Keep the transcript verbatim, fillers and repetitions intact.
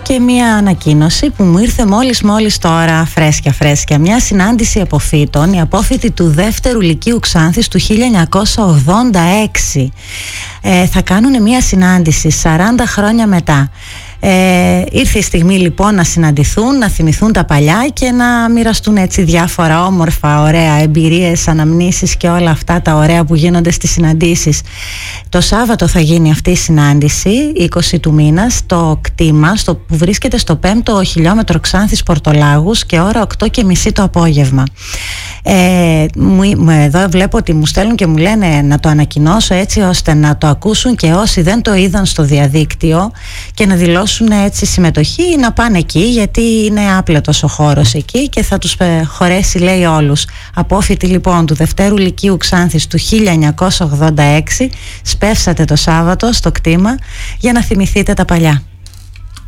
Και μια ανακοίνωση που μου ήρθε μόλις μόλις τώρα, φρέσκια φρέσκια. Μια συνάντηση αποφύτων, οι απόφοιτοι του δεύτερου λυκείου Ξάνθης του χίλια εννιακόσια ογδόντα έξι ε, θα κάνουν μια συνάντηση σαράντα χρόνια μετά. Ε, ήρθε η στιγμή λοιπόν να συναντηθούν, να θυμηθούν τα παλιά και να μοιραστούν έτσι διάφορα όμορφα, ωραία εμπειρίες, αναμνήσεις και όλα αυτά τα ωραία που γίνονται στις συναντήσεις. Το Σάββατο θα γίνει αυτή η συνάντηση, είκοσι του μήνα, στο κτήμα στο, που βρίσκεται στο πέμπτο χιλιόμετρο Ξάνθης Πορτολάγους και ώρα οκτώ και μισή το απόγευμα. Ε, μου, εδώ βλέπω ότι μου στέλνουν και μου λένε να το ανακοινώσω έτσι ώστε να το ακούσουν και όσοι δεν το είδαν στο διαδίκτυο και να δηλώσουν έτσι συμμετοχή ή να πάνε εκεί, γιατί είναι άπλετος ο χώρος εκεί και θα τους χωρέσει, λέει, όλους. Απόφοιτοι λοιπόν του Δευτέρου Λυκείου Ξάνθης του χίλια εννιακόσια ογδόντα έξι, σπεύσατε το Σάββατο στο κτήμα για να θυμηθείτε τα παλιά.